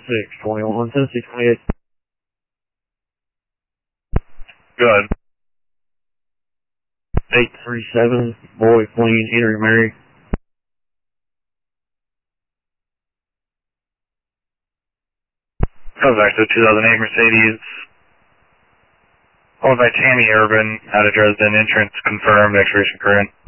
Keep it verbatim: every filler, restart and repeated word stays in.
six, twenty-one, Tennessee twenty-eight. Good. eight three seven, boy clean, entering Mary. That was actually two thousand eight Mercedes. Followed by Tammy Urban out of Dresden, insurance confirmed, expiration current.